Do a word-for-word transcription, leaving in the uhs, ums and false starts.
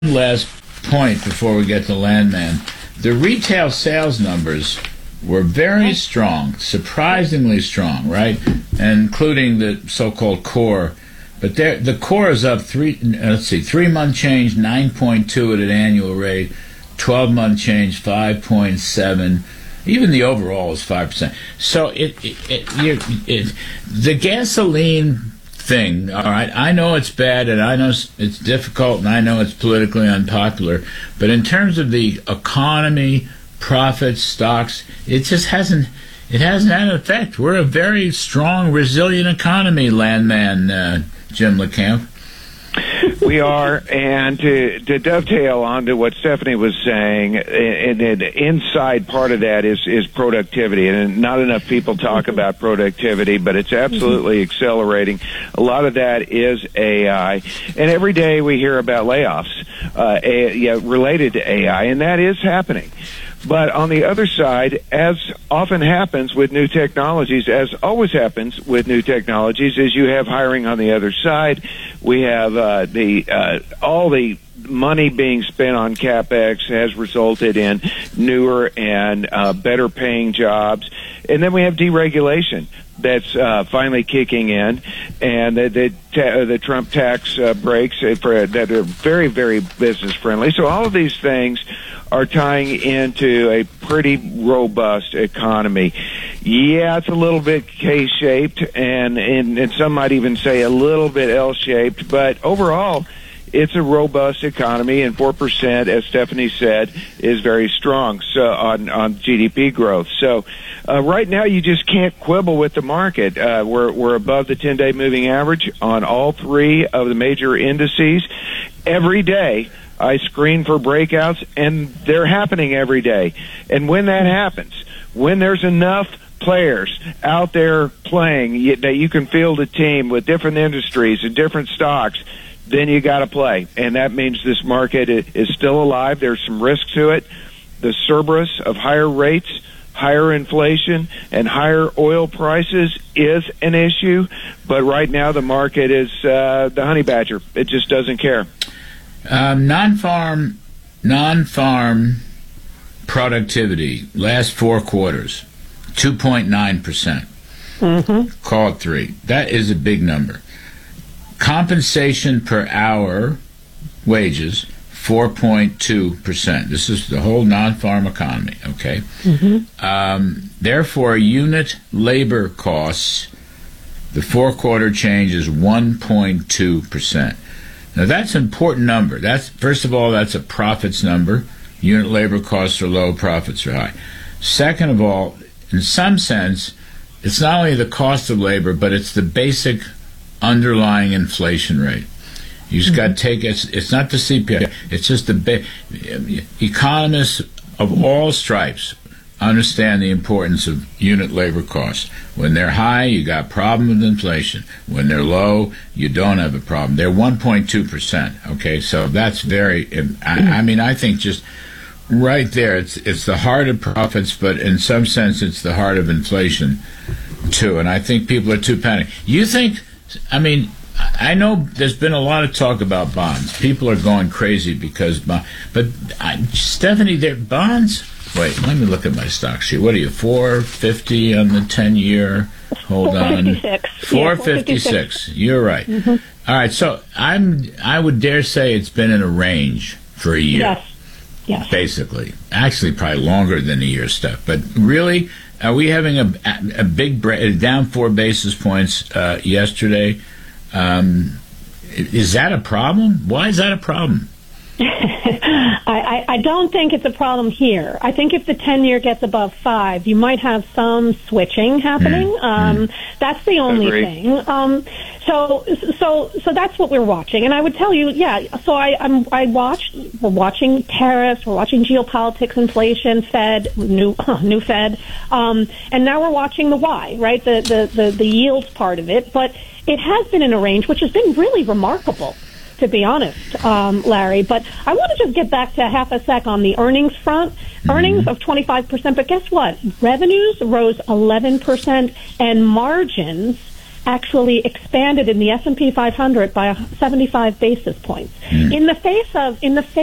last point before we get to Landman. The retail sales numbers were very strong, surprisingly strong, right? And including the so-called core. But there, the core is up three. Let's see, three-month change nine point two at an annual rate, twelve-month change five point seven. Even the overall is five percent. So it, it, it, you it, the gasoline thing. All right, I know it's bad, and I know it's, it's difficult, and I know it's politically unpopular. But in terms of the economy, profits, stocks, it just hasn't. It hasn't had an effect. We're a very strong, resilient economy, Landman, uh, Jim LeCamp. We are, and to, to dovetail onto what Stephanie was saying, and the inside part of that is, is productivity, and not enough people talk about productivity, but it's absolutely accelerating. A lot of that is A I, and every day we hear about layoffs uh, a, yeah, related to A I, and that is happening. But on the other side, as often happens with new technologies, as always happens with new technologies, is you have hiring on the other side. We have uh, the uh, all the money being spent on CapEx has resulted in newer and uh, better paying jobs. And then we have deregulation that's uh, finally kicking in, and the the, ta- the Trump tax uh, breaks for, that are very, very business friendly. So all of these things are tying into a pretty robust economy. Yeah, it's a little bit K-shaped, and, and, and some might even say a little bit L-shaped, but overall, it's a robust economy, and four percent, as Stephanie said, is very strong so on, on G D P growth. So uh, right now, you just can't quibble with the market. Uh, we're, we're above the ten-day moving average on all three of the major indices. Every day, I screen for breakouts, and they're happening every day. And when that happens, when there's enough players out there playing that you can field a team with different industries and different stocks, then you got to play. And that means this market is still alive. There's some risk to it. The Cerberus of higher rates, higher inflation, and higher oil prices is an issue. But right now the market is uh, the honey badger. It just doesn't care. Um, non-farm, non-farm productivity last four quarters, two point nine percent. Mm-hmm. Call it three. That is a big number. Compensation per hour wages, four point two percent. This is the whole non-farm economy. Okay. Mm-hmm. Um, therefore, unit labor costs, the four-quarter change is one point two percent. Now, that's an important number. That's first of all, that's a profits number. Unit labor costs are low, profits are high. Second of all, in some sense, it's not only the cost of labor, but it's the basic underlying inflation rate. You just got to take it. It's not the C P I. It's just the ba- economists of all stripes understand the importance of unit labor costs. When they're high, you got a problem with inflation. When they're low, you don't have a problem. They're one point two percent, okay? So that's very, I, I mean, I think just right there, it's it's the heart of profits, but in some sense, it's the heart of inflation, too. And I think people are too panicked. You think, I mean, I know there's been a lot of talk about bonds. People are going crazy because, but I, Stephanie, their bonds. Wait, let me look at my stock sheet. What are you, four fifty on the ten-year? Hold on. four fifty-six. You're right. Mm-hmm. All right, so I'm. I would dare say it's been in a range for a year. Yes. Yes. Basically. Actually, probably longer than a year stuff. But really, are we having a, a big break, down four basis points uh, yesterday? Um, is that a problem? Why is that a problem? I, I, I don't think it's a problem here. I think if the ten-year gets above five, you might have some switching happening. Mm. Um, mm. That's the only Agreed. thing. Um, so, so, so that's what we're watching. And I would tell you, yeah. So I, I'm, I watched. We're watching tariffs. We're watching geopolitics, inflation, Fed, new, new Fed, um, and now we're watching the Y, right? The, the, the, the yields part of it. But it has been in a range which has been really remarkable, to be honest, um, Larry. But I want to just get back to half a sec on the earnings front. Mm-hmm. Earnings of twenty-five percent, but guess what? Revenues rose eleven percent, and margins actually expanded in the S and P five hundred by seventy-five basis points. Mm. In the face of in the face